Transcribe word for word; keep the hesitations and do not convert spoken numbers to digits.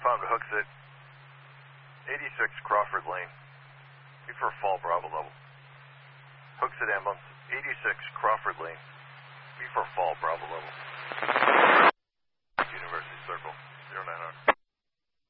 Found Hooksett, eighty-six Crawford Lane, before Fall Bravo level. Hooksett ambulance, eighty-six Crawford Lane, before Fall Bravo level.